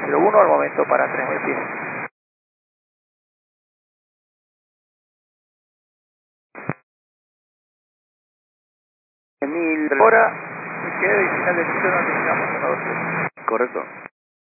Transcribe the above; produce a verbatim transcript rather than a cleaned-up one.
cero uno al momento para tres mil pies. mil hora, me queda y final de misión donde llegamos a uno dos tres. Correcto.